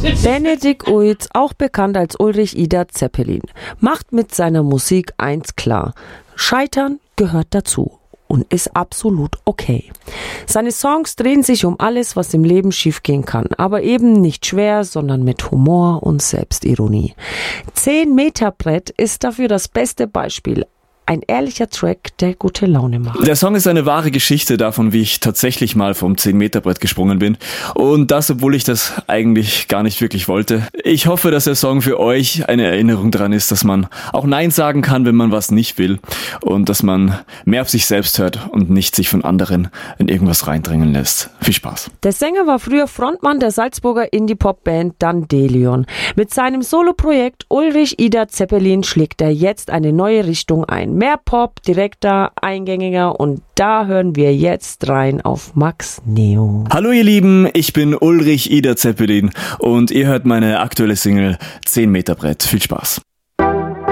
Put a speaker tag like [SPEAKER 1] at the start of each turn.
[SPEAKER 1] Benedikt Uiz, auch bekannt als Ulrich Ida Zeppelin, macht mit seiner Musik eins klar: Scheitern gehört dazu und ist absolut okay. Seine Songs drehen sich um alles, was im Leben schiefgehen kann, aber eben nicht schwer, sondern mit Humor und Selbstironie. 10 Meter Brett ist dafür das beste Beispiel. Ein ehrlicher Track, der gute Laune macht.
[SPEAKER 2] Der Song ist eine wahre Geschichte davon, wie ich tatsächlich mal vom 10-Meter-Brett gesprungen bin. Und das, obwohl ich das eigentlich gar nicht wirklich wollte. Ich hoffe, dass der Song für euch eine Erinnerung daran ist, dass man auch Nein sagen kann, wenn man was nicht will. Und dass man mehr auf sich selbst hört und nicht sich von anderen in irgendwas reindrängen lässt. Viel Spaß.
[SPEAKER 1] Der Sänger war früher Frontmann der Salzburger Indie-Pop-Band Dandelion. Mit seinem Soloprojekt Ulrich Ida Zeppelin schlägt er jetzt eine neue Richtung ein. Mehr Pop, direkter, eingängiger, und da hören wir jetzt rein auf Max Neo.
[SPEAKER 2] Hallo ihr Lieben, ich bin Ulrich Ida Zeppelin und ihr hört meine aktuelle Single 10 Meter Brett. Viel Spaß.